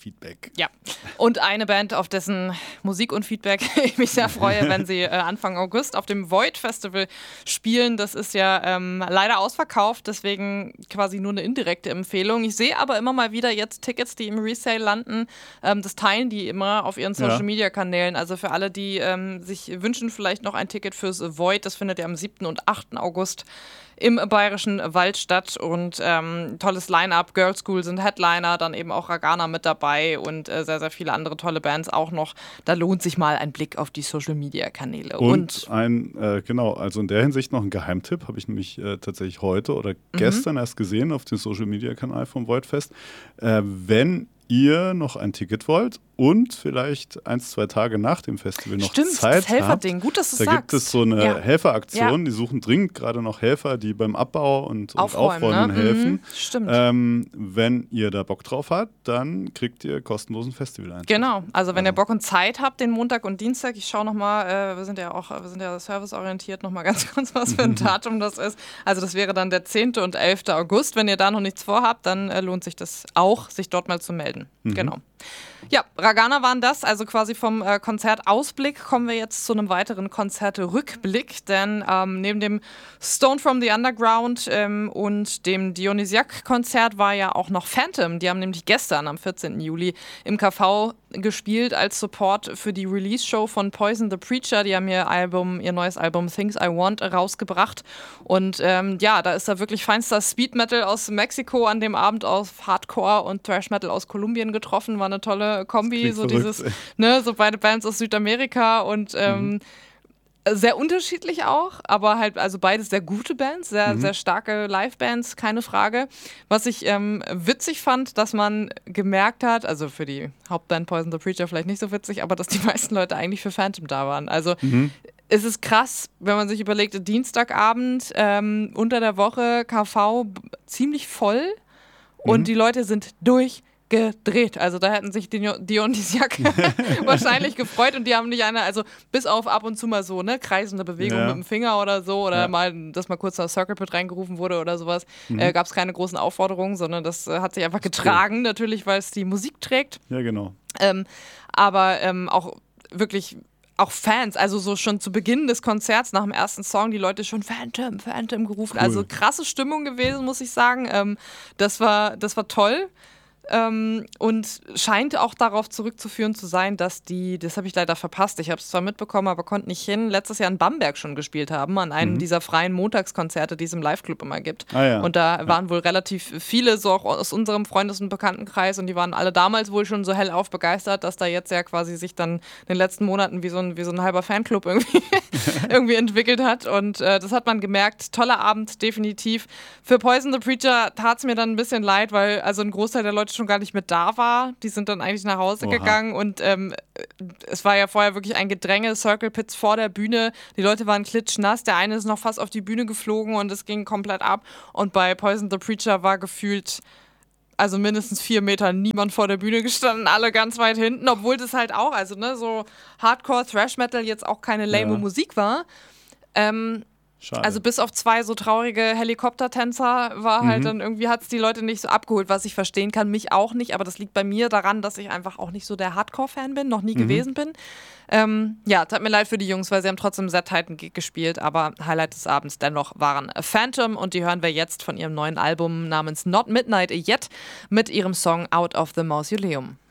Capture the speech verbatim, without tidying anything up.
Feedback. Ja, und eine Band, auf dessen Musik und Feedback ich mich sehr freue, wenn sie äh, Anfang August auf dem Void Festival spielen. Das ist ja ähm, leider ausverkauft, deswegen quasi nur eine indirekte Empfehlung. Ich sehe aber immer mal wieder jetzt Tickets, die im Resale landen. Ähm, das teilen die immer auf ihren Social-Media-Kanälen. Also für alle, die ähm, sich wünschen, vielleicht noch ein Ticket fürs Void, das findet ihr am siebten und achten August im Bayerischen Wald statt und ähm, tolles Line-Up, Girls School sind Headliner, dann eben auch Ragana mit dabei und äh, sehr, sehr viele andere tolle Bands auch noch. Da lohnt sich mal ein Blick auf die Social-Media-Kanäle. Und, und ein, äh, genau, also in der Hinsicht noch ein Geheimtipp, habe ich nämlich äh, tatsächlich heute oder mhm. gestern erst gesehen auf dem Social-Media-Kanal vom Voidfest. Äh, wenn ihr noch ein Ticket wollt und vielleicht ein, zwei Tage nach dem Festival noch Stimmt, Zeit das Helferding. habt, Gut, dass du da sagst. gibt es so eine ja. Helferaktion. Ja. Die suchen dringend gerade noch Helfer, die beim Abbau und, und Aufräumen, Aufräumen ne? helfen. Mhm, stimmt. Ähm, wenn ihr da Bock drauf habt, dann kriegt ihr kostenlosen Festival-Eintritt. Genau, also wenn ihr Bock und Zeit habt, den Montag und Dienstag, ich schaue nochmal, äh, wir sind ja auch, wir sind ja serviceorientiert, nochmal ganz kurz, was für ein Datum das ist. Also das wäre dann der zehnte und elfte August. Wenn ihr da noch nichts vorhabt, dann äh, lohnt sich das auch, sich dort mal zu melden. Mhm. Genau. Ja, Ragana waren das, also quasi vom äh, Konzertausblick kommen wir jetzt zu einem weiteren Konzertrückblick, denn ähm, neben dem Stone from the Underground ähm, und dem Dionysiak-Konzert war ja auch noch Phantom, die haben nämlich gestern am vierzehnten Juli im K V gespielt als Support für die Release-Show von Poison the Preacher, die haben ihr Album, ihr neues Album Things I Want rausgebracht und ähm, ja, da ist da wirklich feinster Speed-Metal aus Mexiko an dem Abend auf Hardcore und Thrash-Metal aus Kolumbien getroffen, war eine tolle Kombi, so verrückt, dieses, ne, so beide Bands aus Südamerika und ähm, mhm. sehr unterschiedlich auch, aber halt, also beides sehr gute Bands, sehr, mhm. sehr starke Live-Bands, keine Frage. Was ich ähm, witzig fand, dass man gemerkt hat, also für die Hauptband Poison the Preacher vielleicht nicht so witzig, aber dass die meisten Leute eigentlich für Phantom da waren. Also mhm. es ist krass, wenn man sich überlegt, Dienstagabend ähm, unter der Woche K V ziemlich voll mhm. und die Leute sind durch gedreht. Also da hätten sich die Dionysiak wahrscheinlich gefreut und die haben nicht eine, also bis auf ab und zu mal so, ne, kreisende Bewegung ja. mit dem Finger oder so oder ja. mal, dass mal kurz das Circle Pit reingerufen wurde oder sowas, mhm. äh, gab es keine großen Aufforderungen, sondern das äh, hat sich einfach getragen, cool. natürlich, weil es die Musik trägt. Ja, genau. Ähm, aber ähm, auch wirklich auch Fans, also so schon zu Beginn des Konzerts nach dem ersten Song, die Leute schon Phantom, Phantom gerufen. Cool. Also krasse Stimmung gewesen, muss ich sagen. Ähm, das war, das war toll. Ähm, und scheint auch darauf zurückzuführen zu sein, dass die, das habe ich leider verpasst, ich habe es zwar mitbekommen, aber konnte nicht hin, letztes Jahr in Bamberg schon gespielt haben, an einem mhm. dieser freien Montagskonzerte, die es im Live-Club immer gibt. Ah, ja. Und da ja. waren wohl relativ viele, so auch aus unserem Freundes- und Bekanntenkreis, und die waren alle damals wohl schon so hellauf begeistert, dass da jetzt ja quasi sich dann in den letzten Monaten wie so ein, wie so ein halber Fanclub irgendwie, irgendwie entwickelt hat. Und äh, das hat man gemerkt. Toller Abend, definitiv. Für Poison the Preacher tat es mir dann ein bisschen leid, weil also ein Großteil der Leute schon gar nicht mit da war. Die sind dann eigentlich nach Hause Oha. gegangen und ähm, es war ja vorher wirklich ein Gedränge, Circle Pits vor der Bühne. Die Leute waren klitschnass. Der eine ist noch fast auf die Bühne geflogen und es ging komplett ab. Und bei Poison the Preacher war gefühlt also mindestens vier Meter niemand vor der Bühne gestanden, alle ganz weit hinten, obwohl das halt auch, also ne, so Hardcore, Thrash Metal jetzt auch keine lame ja. Musik war. Ähm, Schade. Also bis auf zwei so traurige Helikoptertänzer war halt mhm. dann irgendwie, hat es die Leute nicht so abgeholt, was ich verstehen kann, mich auch nicht, aber das liegt bei mir daran, dass ich einfach auch nicht so der Hardcore-Fan bin, noch nie mhm. gewesen bin. Ähm, ja, tat mir leid für die Jungs, weil sie haben trotzdem sehr tighten Gig gespielt, aber Highlight des Abends dennoch waren Phantom und die hören wir jetzt von ihrem neuen Album namens Not Midnight Yet mit ihrem Song Out of the Mausoleum.